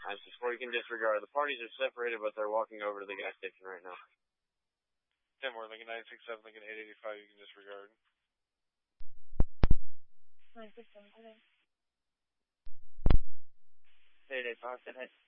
964, you can disregard. The parties are separated, but they're walking over to the gas station right now. 10 more, Lincoln 967, Lincoln 885, you can disregard. 967 today. 885, 10 hit.